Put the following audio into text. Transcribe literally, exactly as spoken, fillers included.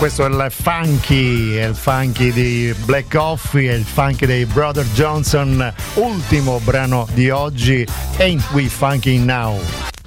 Questo è il funky, è il funky di Black Coffee, è il funky dei Brother Johnson, ultimo brano di oggi, Ain't We Funky Now?